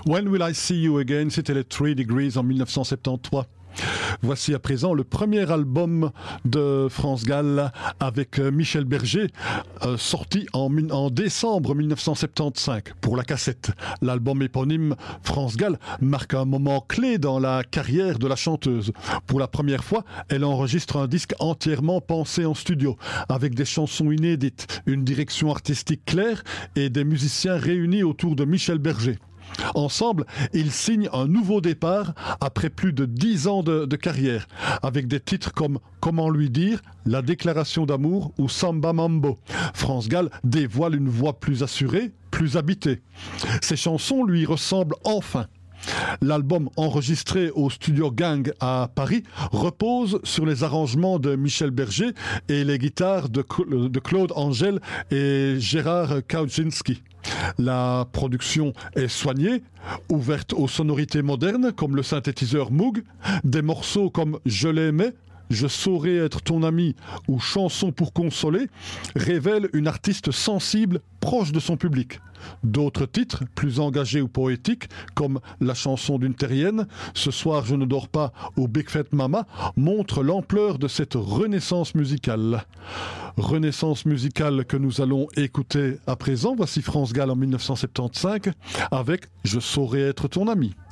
When Will I See You Again, c'était les 3 Degrees en 1973. Voici à présent le premier album de France Gall avec Michel Berger, sorti en décembre 1975 pour la cassette. L'album éponyme France Gall marque un moment clé dans la carrière de la chanteuse. Pour la première fois, elle enregistre un disque entièrement pensé en studio, avec des chansons inédites, une direction artistique claire et des musiciens réunis autour de Michel Berger. Ensemble, ils signent un nouveau départ après plus de 10 ans de carrière, avec des titres comme Comment lui dire, La déclaration d'amour ou Samba Mambo. France Gall dévoile une voix plus assurée, plus habitée. Ces chansons lui ressemblent enfin. L'album enregistré au studio Gang à Paris repose sur les arrangements de Michel Berger et les guitares de Claude Angel et Gérard Kautzinski. La production est soignée, ouverte aux sonorités modernes comme le synthétiseur Moog, des morceaux comme Je l'aimais, Je saurais être ton ami ou Chanson pour consoler révèlent une artiste sensible proche de son public. D'autres titres, plus engagés ou poétiques, comme La chanson d'une terrienne, Ce soir je ne dors pas ou Big Fat Mama, montrent l'ampleur de cette renaissance musicale. Renaissance musicale que nous allons écouter à présent. Voici France Gall en 1975 avec Je saurais être ton ami.